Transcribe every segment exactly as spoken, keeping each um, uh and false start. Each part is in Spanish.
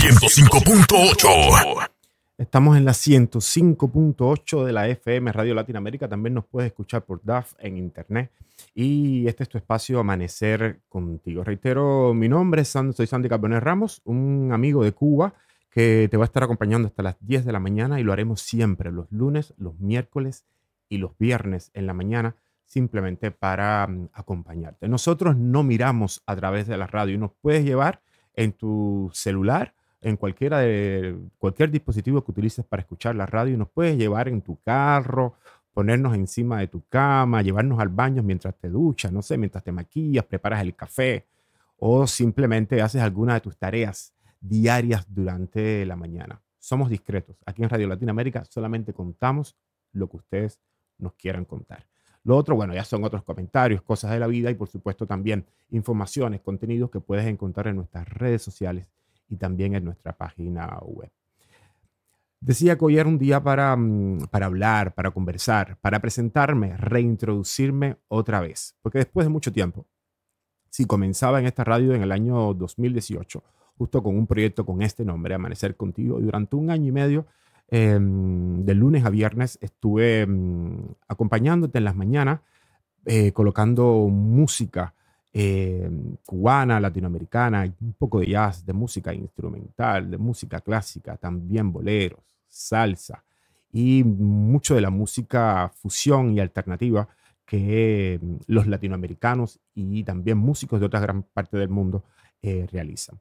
ciento cinco punto ocho. Estamos en la ciento cinco punto ocho de la F M Radio Latinoamérica. También nos puedes escuchar por D A F en internet. Y este es tu espacio Amanecer Contigo. Reitero, mi nombre es Sandy, soy Sandy Carbonell Ramos, un amigo de Cuba que te va a estar acompañando hasta las diez de la mañana y lo haremos siempre los lunes, los miércoles y los viernes en la mañana, simplemente para um, acompañarte. Nosotros no miramos a través de la radio. Nos puedes llevar en tu celular, en cualquiera de, cualquier dispositivo que utilices para escuchar la radio, y nos puedes llevar en tu carro, ponernos encima de tu cama, llevarnos al baño mientras te duchas, no sé, mientras te maquillas, preparas el café o simplemente haces alguna de tus tareas diarias durante la mañana. Somos discretos. Aquí en Radio Latinoamérica solamente contamos lo que ustedes nos quieran contar. Lo otro, bueno, ya son otros comentarios, cosas de la vida y por supuesto también informaciones, contenidos que puedes encontrar en nuestras redes sociales y también en nuestra página web. Decía que hoy era un día para, para hablar, para conversar, para presentarme, reintroducirme otra vez. Porque después de mucho tiempo, sí, comenzaba en esta radio en el año dos mil dieciocho, justo con un proyecto con este nombre, Amanecer Contigo, y durante un año y medio, eh, de lunes a viernes, estuve eh, acompañándote en las mañanas, eh, colocando música eh, cubana, latinoamericana, un poco de jazz, de música instrumental, de música clásica, también boleros, salsa y mucho de la música fusión y alternativa que los latinoamericanos y también músicos de otras gran parte del mundo eh, realizan.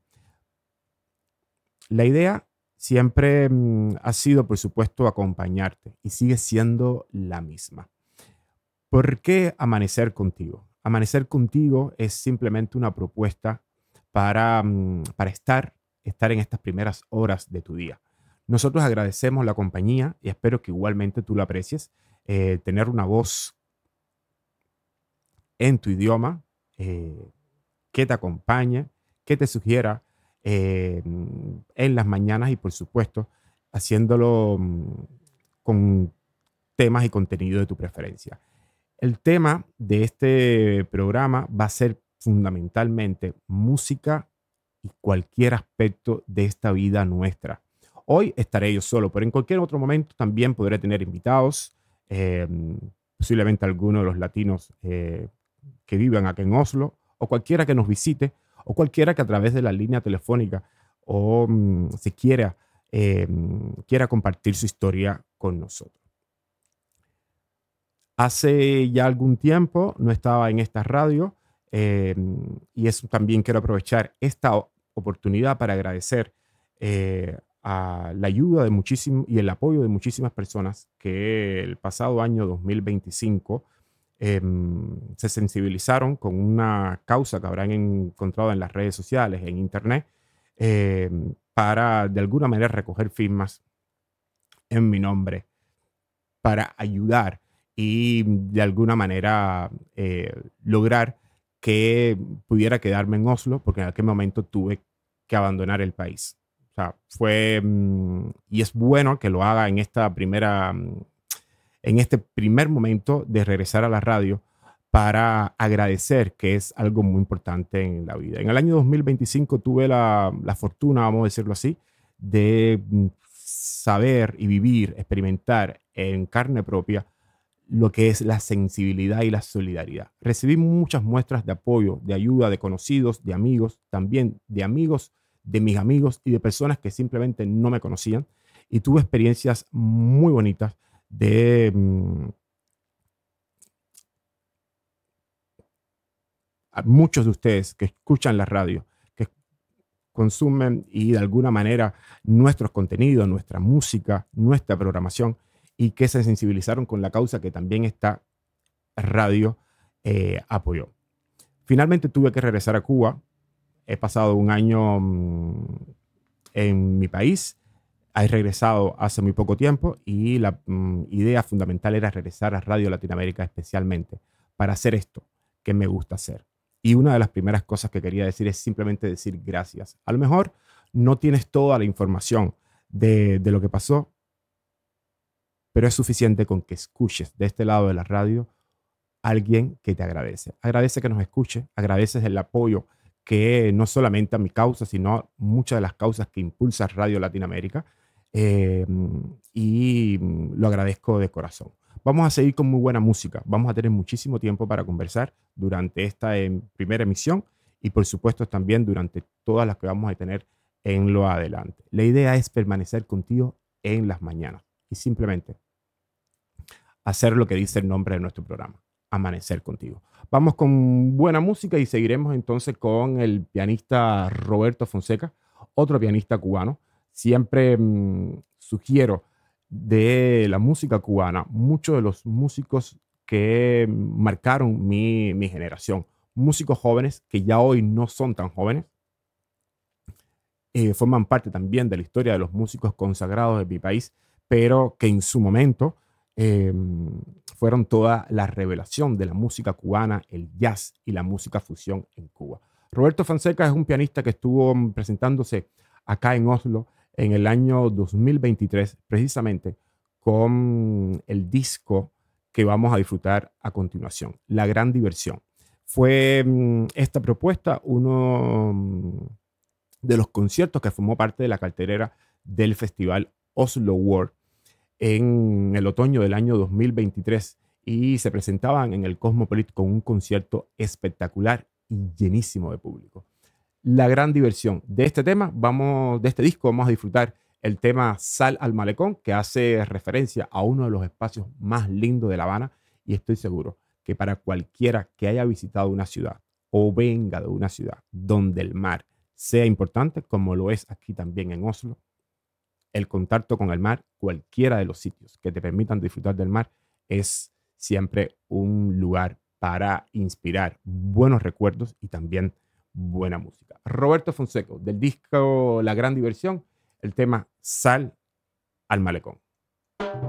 La idea siempre mm, ha sido, por supuesto, acompañarte y sigue siendo la misma. ¿Por qué Amanecer Contigo? Amanecer Contigo es simplemente una propuesta para, mm, para estar, estar en estas primeras horas de tu día. Nosotros agradecemos la compañía y espero que igualmente tú la aprecies. Eh, tener una voz en tu idioma eh, que te acompañe, que te sugiera eh, en las mañanas y por supuesto haciéndolo mm, con temas y contenido de tu preferencia. El tema de este programa va a ser fundamentalmente música y cualquier aspecto de esta vida nuestra. Hoy estaré yo solo, pero en cualquier otro momento también podré tener invitados, eh, posiblemente alguno de los latinos eh, que vivan aquí en Oslo, o cualquiera que nos visite, o cualquiera que a través de la línea telefónica o mm, si quiera, eh, quiera compartir su historia con nosotros. Hace ya algún tiempo no estaba en esta radio eh, y eso también quiero aprovechar esta oportunidad para agradecer eh, a la ayuda de muchísimos y el apoyo de muchísimas personas que el pasado año dos mil veinticinco eh, se sensibilizaron con una causa que habrán encontrado en las redes sociales, en internet, eh, para de alguna manera recoger firmas en mi nombre para ayudar y de alguna manera eh, lograr que pudiera quedarme en Oslo, porque en aquel momento tuve que abandonar el país. O sea, fue, mm, y es bueno que lo haga en esta primera, mm, en este primer momento de regresar a la radio para agradecer, que es algo muy importante en la vida. En el año dos mil veinticinco tuve la, la fortuna, vamos a decirlo así, de mm, saber y vivir, experimentar en carne propia lo que es la sensibilidad y la solidaridad. Recibí muchas muestras de apoyo, de ayuda de conocidos, de amigos, también de amigos, de mis amigos y de personas que simplemente no me conocían. Y tuve experiencias muy bonitas de mmm, a muchos de ustedes que escuchan la radio, que consumen y de alguna manera nuestros contenidos, nuestra música, nuestra programación, y que se sensibilizaron con la causa que también esta radio eh, apoyó. Finalmente tuve que regresar a Cuba. He pasado un año mmm, en mi país. He regresado hace muy poco tiempo y la mmm, idea fundamental era regresar a Radio Latinoamérica especialmente para hacer esto que me gusta hacer. Y una de las primeras cosas que quería decir es simplemente decir gracias. A lo mejor no tienes toda la información de, de lo que pasó, pero es suficiente con que escuches de este lado de la radio a alguien que te agradece. Agradece que nos escuche, agradeces el apoyo que no solamente a mi causa, sino a muchas de las causas que impulsa Radio Latinoamérica. Eh, y lo agradezco de corazón. Vamos a seguir con muy buena música. Vamos a tener muchísimo tiempo para conversar durante esta eh, primera emisión y por supuesto también durante todas las que vamos a tener en lo adelante. La idea es permanecer contigo en las mañanas y simplemente hacer lo que dice el nombre de nuestro programa, amanecer contigo. Vamos con buena música y seguiremos entonces con el pianista Roberto Fonseca, otro pianista cubano. Siempre mmm, sugiero de la música cubana muchos de los músicos que marcaron mi, mi generación, músicos jóvenes que ya hoy no son tan jóvenes, eh, forman parte también de la historia de los músicos consagrados de mi país, pero que en su momento eh, fueron toda la revelación de la música cubana, el jazz y la música fusión en Cuba. Roberto Fonseca es un pianista que estuvo presentándose acá en Oslo en el año dos mil veintitrés, precisamente con el disco que vamos a disfrutar a continuación, La Gran Diversión. Fue mm, esta propuesta uno mm, de los conciertos que formó parte de la cartelera del festival Oslo World en el otoño del año dos mil veintitrés y se presentaban en el Cosmopolit con un concierto espectacular y llenísimo de público. La Gran Diversión. De este tema, vamos, de este disco, vamos a disfrutar el tema Sal al Malecón, que hace referencia a uno de los espacios más lindos de La Habana, y estoy seguro que para cualquiera que haya visitado una ciudad o venga de una ciudad donde el mar sea importante, como lo es aquí también en Oslo, el contacto con el mar, cualquiera de los sitios que te permitan disfrutar del mar, es siempre un lugar para inspirar buenos recuerdos y también buena música. Roberto Fonseca, del disco La Gran Diversión, el tema Sal al Malecón.